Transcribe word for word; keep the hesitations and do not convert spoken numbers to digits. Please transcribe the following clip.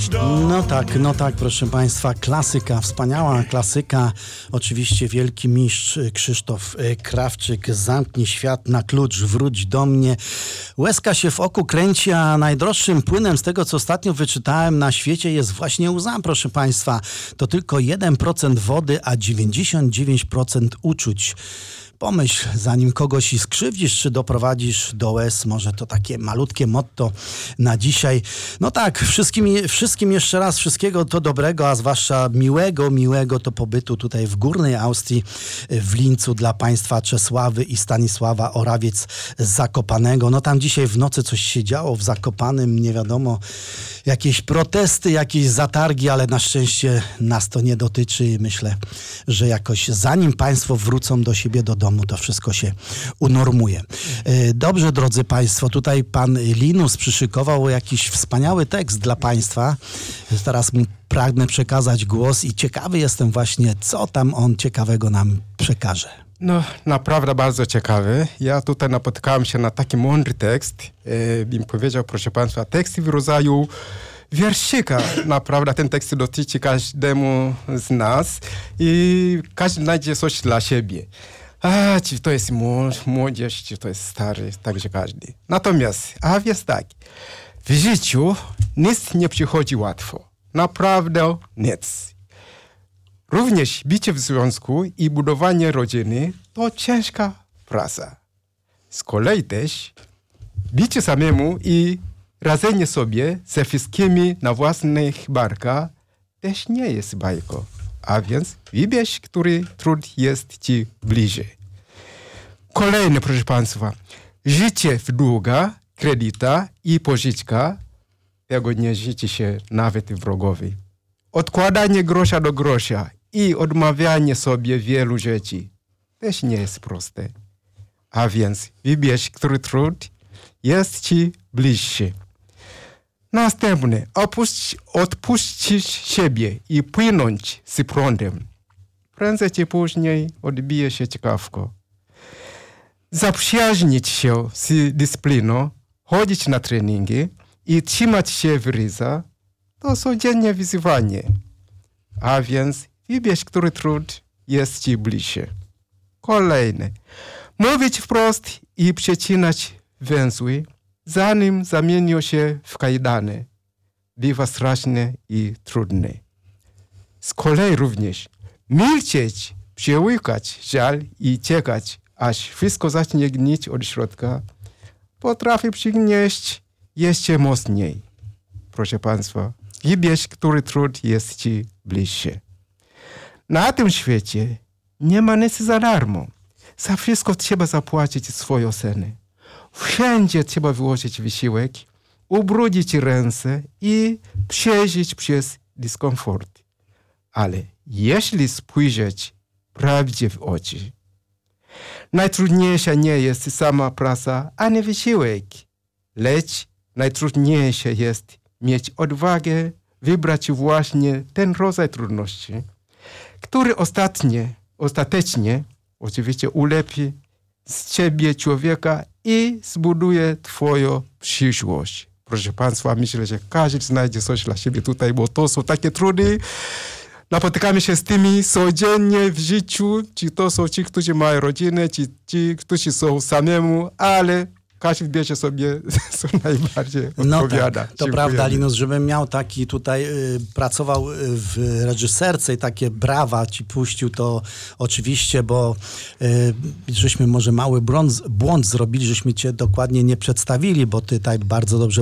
No tak, no tak, proszę Państwa, klasyka, wspaniała klasyka. Oczywiście wielki mistrz Krzysztof Krawczyk, Zamknij świat na klucz, wróć do mnie. Łezka się w oku kręci, a najdroższym płynem z tego, co ostatnio wyczytałem na świecie, jest właśnie łza, proszę Państwa. To tylko jeden procent wody, a dziewięćdziesiąt dziewięć procent uczuć. Pomyśl, zanim kogoś skrzywdzisz, czy doprowadzisz do łez. Może to takie malutkie motto na dzisiaj. No tak, wszystkim, wszystkim jeszcze raz wszystkiego to dobrego, a zwłaszcza miłego, miłego to pobytu tutaj w Górnej Austrii, w Lincu dla Państwa Czesławy i Stanisława Orawiec z Zakopanego. No tam dzisiaj w nocy coś się działo w Zakopanym, nie wiadomo, jakieś protesty, jakieś zatargi, ale na szczęście nas to nie dotyczy i myślę, że jakoś zanim Państwo wrócą do siebie, do domu, to wszystko się unormuje. Dobrze, drodzy Państwo, tutaj pan Linus przyszykował jakiś wspaniały tekst dla Państwa. Teraz mu pragnę przekazać głos i ciekawy jestem właśnie, co tam on ciekawego nam przekaże. No, naprawdę bardzo ciekawy. Ja tutaj napotkałem się na taki mądry tekst. E, bym powiedział, proszę Państwa, tekst w rodzaju wierszyka. Naprawdę ten tekst dotyczy każdemu z nas i każdy znajdzie coś dla siebie. A, czy to jest młodzież, czy to jest stary, także każdy. Natomiast, a więc tak, w życiu nic nie przychodzi łatwo. Naprawdę nic. Również bycie w związku i budowanie rodziny to ciężka praca. Z kolei też bycie samemu i radzenie sobie ze wszystkimi na własnych barkach też nie jest bajką. A więc wybierz, który trud jest ci bliżej. Kolejne, proszę Państwa, życie w długa, kredyta i pożyczka, tego nie życzy się nawet wrogowi. Odkładanie grosza do grosza i odmawianie sobie wielu rzeczy też nie jest proste. A więc wybierz, który trud jest ci bliższy. Następne, opuść, odpuścić siebie i płynąć z prądem. Prędzej czy później odbije się ciekawko. Zaprzyjaźnić się z dyscypliną, chodzić na treningi i trzymać się w ryza, to codziennie wyzwanie. A więc wybierz, który trud jest ci bliższy. Kolejne, mówić wprost i przecinać węzły, zanim zamienią się w kajdany. Bywa straszne i trudne. Z kolei również milczeć, przełykać żal i czekać, aż wszystko zacznie gnić od środka, potrafi przygnieść jeszcze mocniej. Proszę Państwa, wybierz, który trud jest ci bliższy. Na tym świecie nie ma nic za darmo. Za wszystko trzeba zapłacić swoją cenę. Wszędzie trzeba wyłożyć wysiłek, ubrudzić ręce i przeżyć przez dyskomfort. Ale jeśli spojrzeć prawdzie w oczy, najtrudniejsza nie jest sama praca, ani wysiłek, lecz najtrudniejsze jest mieć odwagę wybrać właśnie ten rodzaj trudności, który ostatnie, ostatecznie oczywiście ulepi z ciebie człowieka i zbuduje twoją przyszłość. Proszę Państwa, myślę, że każdy znajdzie coś dla siebie tutaj, bo to są takie trudy. Napotykamy się z tymi codziennie w życiu, czy to są ci, którzy mają rodzinę, czy ci, którzy są samemu, ale każdy bierze sobie, co najbardziej odpowiada. No tak, to prawda, Linus, żebym miał taki tutaj, y, pracował w reżyserce i takie brawa ci puścił, to oczywiście, bo y, żeśmy może mały błąd, błąd zrobili, żeśmy cię dokładnie nie przedstawili, bo ty tak bardzo dobrze